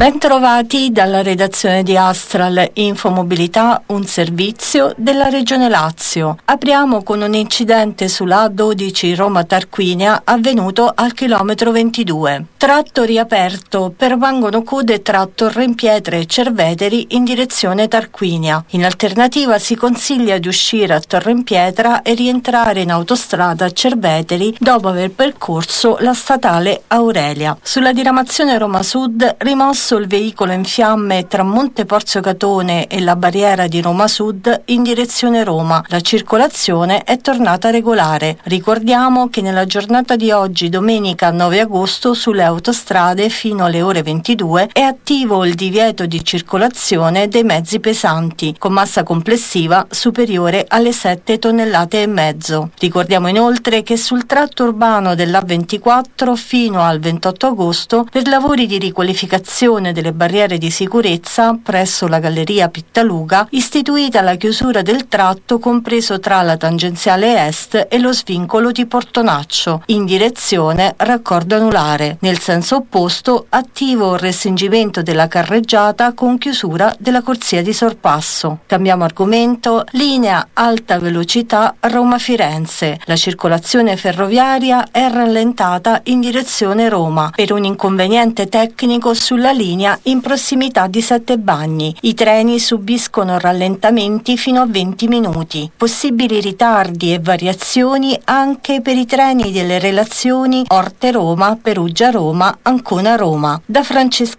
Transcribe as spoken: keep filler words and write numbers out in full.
Bentrovati dalla redazione di Astral Infomobilità, un servizio della Regione Lazio. Apriamo con un incidente sulla A dodici Roma-Tarquinia avvenuto al chilometro ventidue. Tratto riaperto, permangono code tra Torrempietre e Cerveteri in direzione Tarquinia. In alternativa si consiglia di uscire a Torrempietra e rientrare in autostrada a Cerveteri dopo aver percorso la statale Aurelia. Sulla diramazione Roma Sud, rimosso il veicolo in fiamme tra Monte Porzio Catone e la barriera di Roma Sud in direzione Roma. La circolazione è tornata regolare. Ricordiamo che nella giornata di oggi, domenica nove agosto, sulle autostrade fino alle ore ventidue è attivo il divieto di circolazione dei mezzi pesanti con massa complessiva superiore alle sette tonnellate e mezzo. Ricordiamo inoltre che sul tratto urbano dell'A ventiquattro fino al ventotto agosto per lavori di riqualificazione delle barriere di sicurezza presso la galleria Pittaluga, istituita la chiusura del tratto compreso tra la tangenziale est e lo svincolo di Portonaccio in direzione raccordo anulare. Nel senso opposto attivo il restringimento della carreggiata con chiusura della corsia di sorpasso. Cambiamo argomento, linea alta velocità Roma-Firenze. La circolazione ferroviaria è rallentata in direzione Roma per un inconveniente tecnico sulla linea in prossimità di Sette Bagni. I treni subiscono rallentamenti fino a venti minuti. Possibili ritardi e variazioni anche per i treni delle relazioni Orte-Roma, Perugia-Roma, Ancona-Roma. Da Francesca